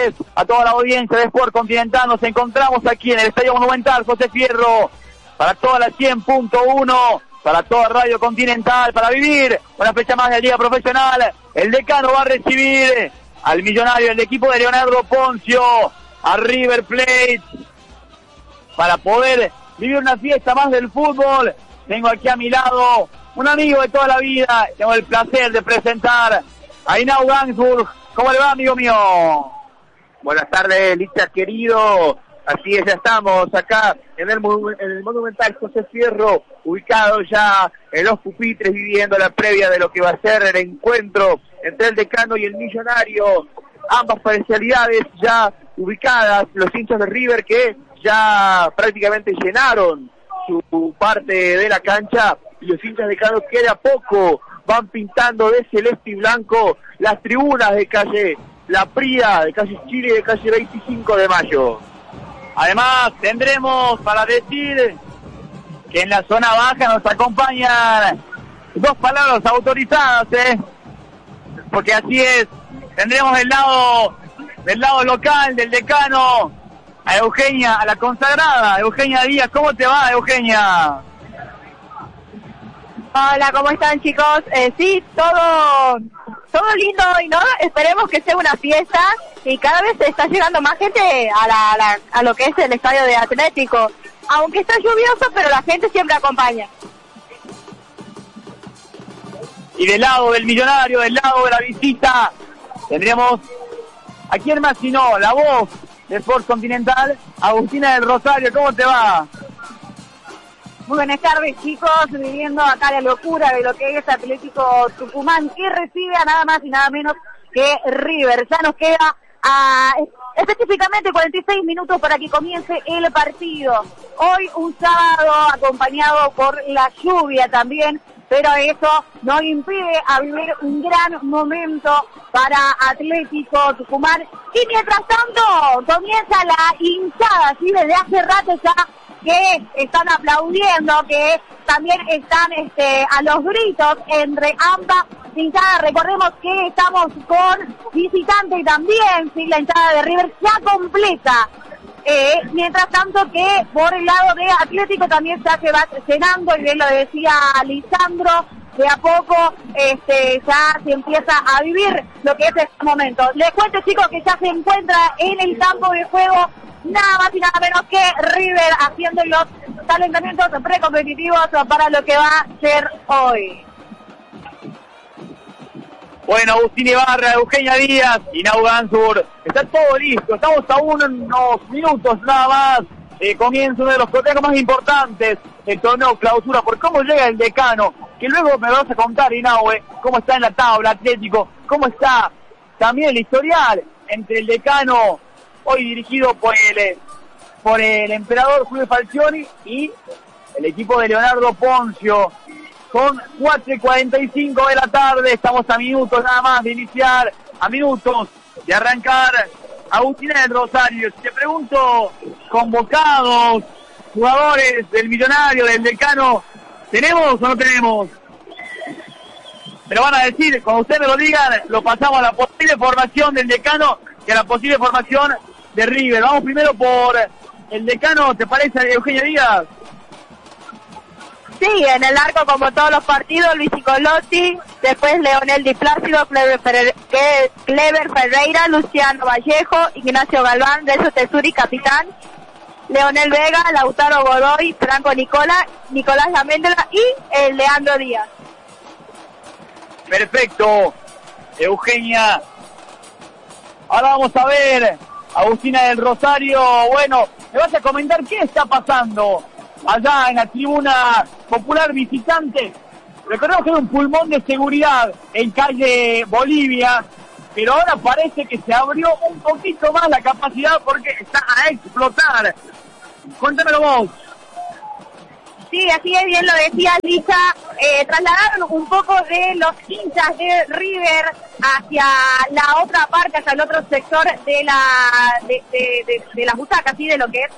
tardes a toda la audiencia de Sport Continental. Nos encontramos aquí en el Estadio Monumental José Fierro para toda la 100.1, para toda Radio Continental, para vivir una fecha más de la Liga Profesional. El Decano va a recibir al Millonario, el equipo de Leonardo Poncio, a River Plate, para poder vivir una fiesta más del fútbol. Tengo aquí a mi lado un amigo de toda la vida. Tengo el placer de presentar a Hinao Gansburg. ¿Cómo le va, amigo mío? Buenas tardes, Licha querido. Así es, ya estamos acá en el Monumental José Fierro, ubicado ya en los pupitres, viviendo la previa de lo que va a ser el encuentro entre el Decano y el Millonario. Ambas parcialidades ya ubicadas, los hinchas de River que ya prácticamente llenaron su parte de la cancha, y los hinchas de Decano que de a poco van pintando de celeste y blanco las tribunas de calle La Prida, de calle Chile y de calle 25 de Mayo. Además, tendremos para decir que en la zona baja nos acompañan dos palabras autorizadas, porque así es. Tendremos del lado local del Decano a Eugenia, a la consagrada Eugenia Díaz. ¿Cómo te va, Eugenia? Hola, ¿cómo están, chicos? Sí, todo lindo hoy, ¿no? Esperemos que sea una fiesta y cada vez está llegando más gente a lo que es el estadio de Atlético. Aunque está lluvioso, pero la gente siempre acompaña. Y del lado del Millonario, del lado de la visita, tendríamos a quién más sino la voz de Sport Continental, Agustina del Rosario. ¿Cómo te va? Muy buenas tardes, chicos, viviendo acá la locura de lo que es Atlético Tucumán, que recibe a nada más y nada menos que River. Ya nos queda específicamente 46 minutos para que comience el partido. Hoy un sábado acompañado por la lluvia también, pero eso no impide a vivir un gran momento para Atlético Tucumán. Y mientras tanto comienza la hinchada, ¿sí? Desde hace rato ya que están aplaudiendo, que también están a los gritos entre ambas hinchadas. Recordemos que estamos con visitante también, ¿sí? La hinchada de River ya completa. Mientras tanto que por el lado de Atlético también ya se va llenando, y bien lo decía Lisandro, de a poco ya se empieza a vivir lo que es este momento. Les cuento, chicos, que ya se encuentra en el campo de juego nada más y nada menos que River, haciendo los calentamientos precompetitivos para lo que va a ser hoy. Bueno, Agustín Ibarra, Eugenia Díaz y Hinao Gansburg, está todo listo. Estamos a unos minutos nada más. Comienza uno de los cotejos más importantes del torneo clausura, por cómo llega el Decano, que luego me vas a contar, Hinao, cómo está en la tabla Atlético, cómo está también el historial entre el Decano, hoy dirigido por el emperador Julio Falcioni, y el equipo de Leonardo Poncio. Son 4:45 de la tarde, estamos a minutos nada más de iniciar, a minutos de arrancar. Agustina del Rosario, si te pregunto, convocados, jugadores del Millonario, del Decano, ¿tenemos o no tenemos? Me lo van a decir, cuando ustedes me lo digan, lo pasamos a la posible formación del Decano y a la posible formación de River. Vamos primero por el Decano, ¿te parece, Eugenia Díaz? Sí, en el arco, como todos los partidos, Luis Colotti, después Leonel Di Plácido, Clever Ferreira, Luciano Vallejo, Ignacio Galván, Delso Tesuri, capitán, Leonel Vega, Lautaro Godoy, Franco Nicolás Laméndola y el Leandro Díaz. Perfecto, Eugenia. Ahora vamos a ver, Agustina del Rosario, bueno, me vas a comentar qué está pasando allá en la tribuna popular visitante. Recordemos que era un pulmón de seguridad en calle Bolivia, pero ahora parece que se abrió un poquito más la capacidad porque está a explotar. Cuéntamelo vos. Sí, así es, bien lo decía Licha, trasladaron un poco de los hinchas de River hacia la otra parte, hacia el otro sector de las butacas, ¿sí? De lo que es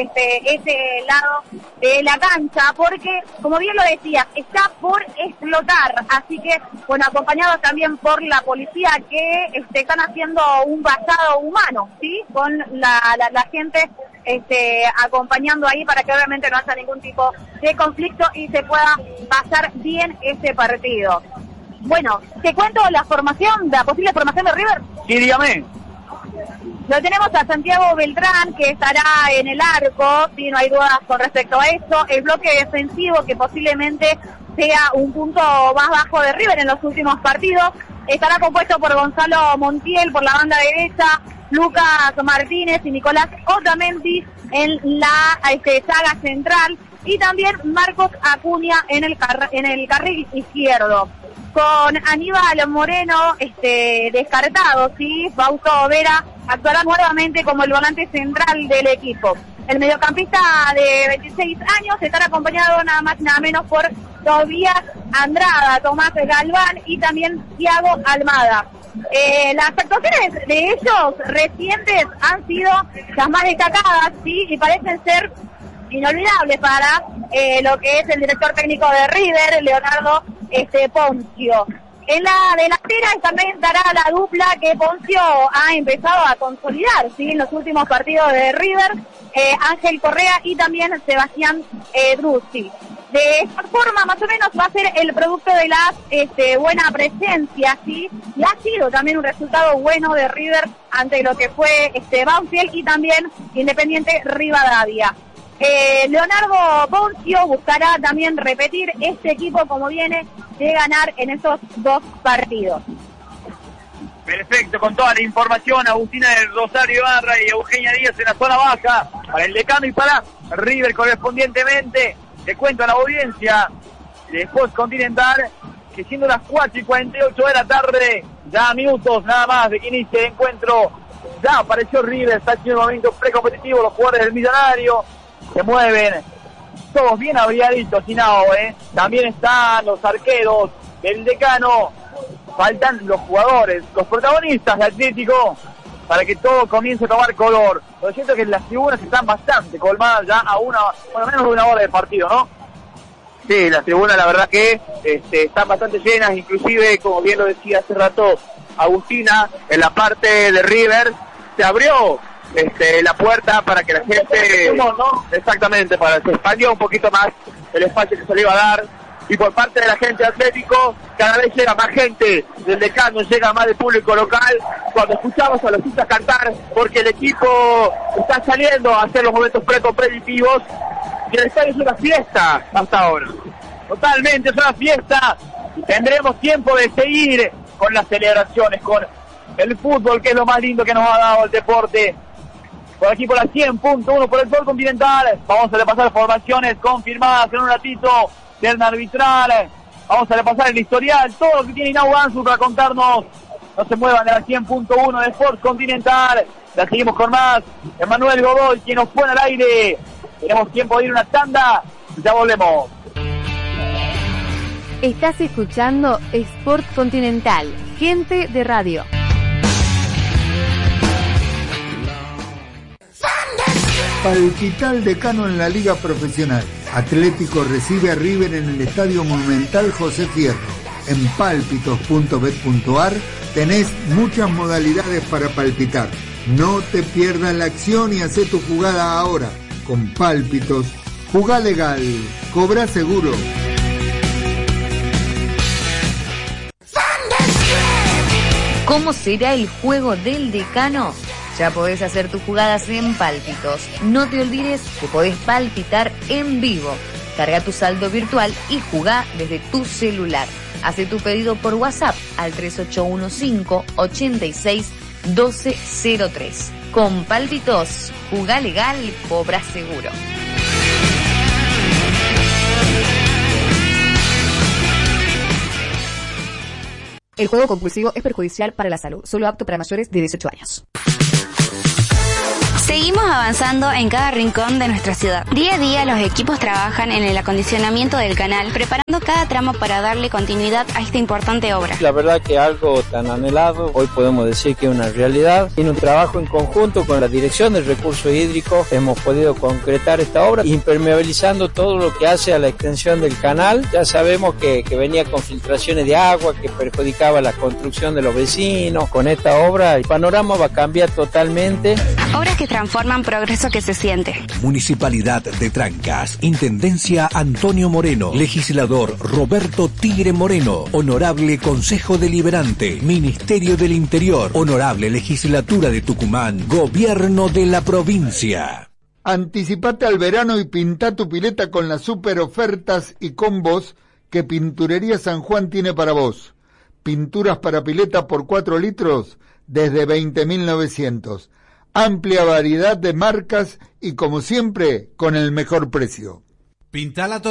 ese lado de la cancha, porque, como bien lo decía, está por explotar, así que, bueno, acompañados también por la policía que están haciendo un vallado humano, ¿sí? Con la gente acompañando ahí para que obviamente no haya ningún tipo de conflicto y se pueda pasar bien este partido. Bueno, te cuento la posible formación de River. Sí, dígame. Lo tenemos a Santiago Beltrán, que estará en el arco, sí, no hay dudas con respecto a eso. El bloque defensivo, que posiblemente sea un punto más bajo de River en los últimos partidos, estará compuesto por Gonzalo Montiel por la banda derecha, Lucas Martínez y Nicolás Otamendi en la saga central, y también Marcos Acuña en el carril izquierdo. Con Aníbal Moreno descartado, ¿sí? Fausto Vera actuará nuevamente como el volante central del equipo. El mediocampista de 26 años estará acompañado nada más y nada menos por Tobías Andrada, Tomás Galván y también Thiago Almada. Las actuaciones de ellos recientes han sido las más destacadas, ¿sí? Y parecen ser inolvidables para lo que es el director técnico de River, Leonardo Ponzio. En la delantera también estará la dupla que Ponzio ha empezado a consolidar, ¿sí? En los últimos partidos de River, Ángel Correa y también Sebastián Druzzi. De esta forma, más o menos, va a ser el producto de la buena presencia, ¿sí? Y ha sido también un resultado bueno de River ante lo que fue Banfield y también Independiente Rivadavia. Leonardo Ponzio buscará también repetir este equipo como viene de ganar en esos dos partidos. Perfecto, con toda la información, Agustina del Rosario Ibarra y Eugenia Díaz en la zona baja, para el Decano y para River correspondientemente. Te cuento a la audiencia de Sports Continental que siendo las 4:48 de la tarde, ya minutos nada más de que inicie el encuentro, ya apareció River, está haciendo un momento precompetitivo, los jugadores del Millonario se mueven, todos bien abrigaditos, Sinao, también están los arqueros del Decano, faltan los jugadores, los protagonistas de Atlético, para que todo comience a tomar color. Lo cierto es que las tribunas están bastante colmadas ya a menos de una hora de partido, ¿no? Sí, las tribunas la verdad que están bastante llenas, inclusive, como bien lo decía hace rato Agustina, en la parte de River se abrió la puerta para que la gente, exactamente, para que se expandió un poquito más el espacio que se le iba a dar, y por parte de la gente de Atlético cada vez llega más gente del Decano, llega más del público local cuando escuchamos a los hinchas cantar, porque el equipo está saliendo a hacer los momentos precompetitivos y el estadio es una fiesta hasta ahora. Totalmente, es una fiesta y tendremos tiempo de seguir con las celebraciones, con el fútbol, que es lo más lindo que nos ha dado el deporte. Por aquí por la 100.1 por el Sport Continental, vamos a repasar formaciones confirmadas en un ratito del arbitral, vamos a repasar el historial, todo lo que tiene Inau Gansu para contarnos. No se muevan de la 100.1 de Sport Continental, la seguimos con más. Emanuel Godoy, quien nos pone al aire. Tenemos tiempo de ir a una tanda y ya volvemos. Estás escuchando Sport Continental, gente de radio. Palpita el Decano en la Liga Profesional. Atlético recibe a River en el Estadio Monumental José Fierro. En palpitos.bet.ar tenés muchas modalidades para palpitar. No te pierdas la acción y hacé tu jugada ahora. Con Pálpitos, jugá legal, cobra seguro. ¿Cómo será el juego del Decano? Ya podés hacer tus jugadas en Pálpitos. No te olvides que podés palpitar en vivo. Carga tu saldo virtual y jugá desde tu celular. Hace tu pedido por WhatsApp al 3815-86-1203. Con Pálpitos, jugá legal, cobra seguro. El juego compulsivo es perjudicial para la salud. Solo apto para mayores de 18 años. Seguimos avanzando en cada rincón de nuestra ciudad. Día a día los equipos trabajan en el acondicionamiento del canal, preparando cada tramo para darle continuidad a esta importante obra. La verdad que algo tan anhelado, hoy podemos decir que es una realidad. En un trabajo en conjunto con la Dirección de Recursos Hídricos hemos podido concretar esta obra, impermeabilizando todo lo que hace a la extensión del canal. Ya sabemos que venía con filtraciones de agua, que perjudicaba la construcción de los vecinos. Con esta obra el panorama va a cambiar totalmente. Obras que transforman, progreso que se siente. Municipalidad de Trancas, Intendencia Antonio Moreno, Legislador Roberto Tigre Moreno, Honorable Consejo Deliberante, Ministerio del Interior, Honorable Legislatura de Tucumán, Gobierno de la Provincia. Anticipate al verano y pintá tu pileta con las super ofertas y combos que Pinturería San Juan tiene para vos. Pinturas para pileta por 4 litros desde 20.900. Amplia variedad de marcas y como siempre con el mejor precio. Pintala